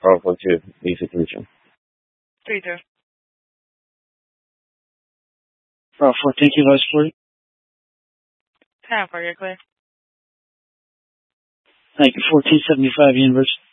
Bravo 2, basic region. 3-2. Bravo 4, thank you, last 40. 10-4, you're clear. Thank you, 1475, Universe.